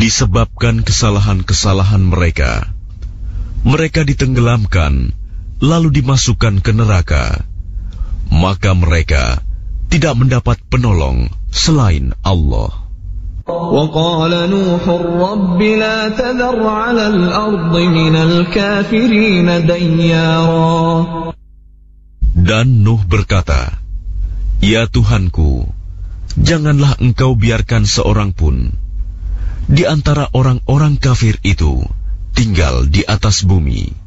Disebabkan kesalahan-kesalahan mereka, mereka ditenggelamkan lalu dimasukkan ke neraka. Maka mereka tidak mendapat penolong selain Allah. وقال نوح رب لا تذر على الأرض من الكافرين ديارا. Dan Nuh berkata, Ya Tuhanku, janganlah engkau biarkan seorang pun di antara orang-orang kafir itu tinggal di atas bumi.